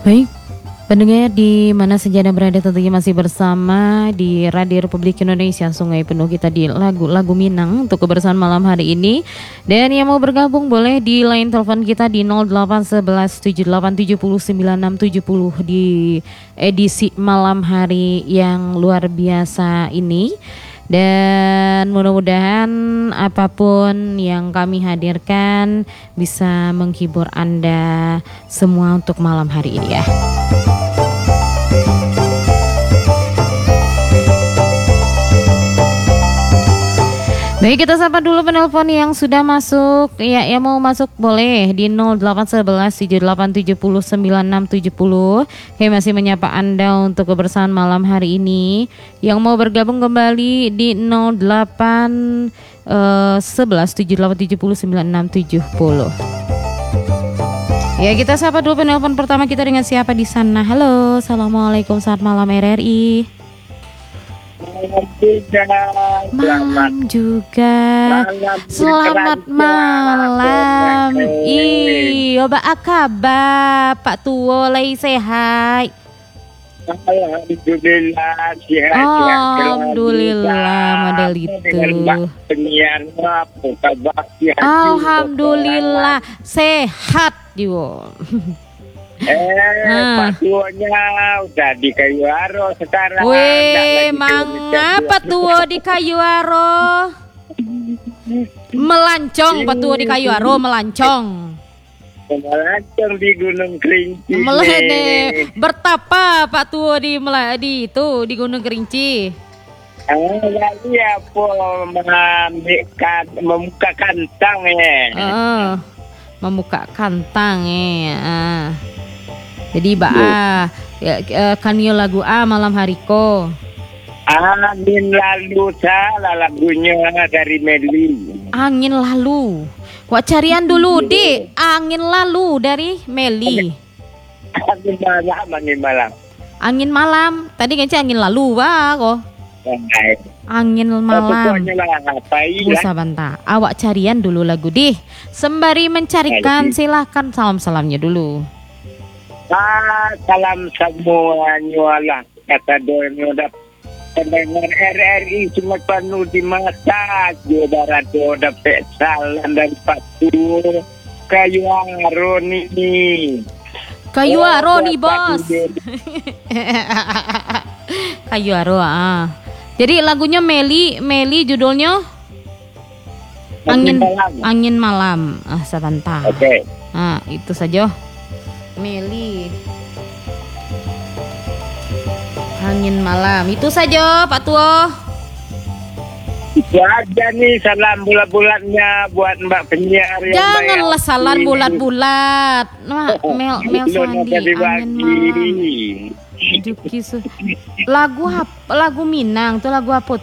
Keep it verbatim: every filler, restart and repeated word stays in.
Baik, pendengar di mana saja Anda berada tentunya masih bersama di Radio Republik Indonesia. Sungai penuh kita di lagu-lagu Minang untuk kebersamaan malam hari ini. Dan yang mau bergabung boleh di line telepon kita di nol delapan satu satu tujuh delapan tujuh nol sembilan enam tujuh nol di edisi malam hari yang luar biasa ini. Dan mudah-mudahan apapun yang kami hadirkan bisa menghibur Anda semua untuk malam hari ini ya. Baik, kita sapa dulu penelpon yang sudah masuk. Ya, yang mau masuk boleh di nol delapan satu satu tujuh delapan tujuh nol sembilan enam tujuh nol. Kami masih menyapa Anda untuk kebersamaan malam hari ini. Yang mau bergabung kembali di nol delapan satu satu tujuh delapan tujuh nol sembilan enam tujuh nol. Ya, kita sapa dulu penelpon pertama kita dengan siapa di sana. Halo, assalamualaikum, selamat malam R R I. Malam juga. Selamat malam. Iyo, ba kabar Pak Tuo lagi sehat? Alhamdulillah sehat. Alhamdulillah model itu. Alhamdulillah sehat juga. Eh, ah. Patuonya udah di Kayu Aro sekarang. Weh, mangga patuo di Kayu Aro. Melancong patuo di Kayu Aro, melancong. Melancong di Gunung Kerinci. Melene bertapa Pak Tuo di di itu di Gunung Kerinci. Ah, iya po membuka membuka kantang ya. Uh, membuka kantang ya. Uh. Jadi ba ah, ya, kan yo lagu A malam hari ko. Angin lalu salah lagunya dari Meli. Angin lalu. Wak carian dulu di angin lalu dari Meli. Angin malam, angin malam. Angin malam. Tadi kan angin lalu wah kok. Angin malam. Musa banta. Awak carian dulu lagu di. Sembari mencarikan silahkan salam-salamnya dulu. Ah, salam semuanya lah kata doanya udah pendengar R R I cuma penuh di mata saudara do dapat salam dari Pak Tuo Kayu Aro nih. Kayu Aro nih bos. Kayu Aro ah. Jadi lagunya Meli, Meli judulnya Angin Malam. Angin Malam. Ah, sebentar. Oke. Okay. Ah, itu saja. Meli Angin Malam. Itu saja Pak Tuo. Itu aja nih salam bulat-bulatnya buat Mbak penyiar. Janganlah salam bulat-bulat. Nah, Mel Mel Sandi Angin Malam. Juki su. Lagu lagu Minang tuh lagu apa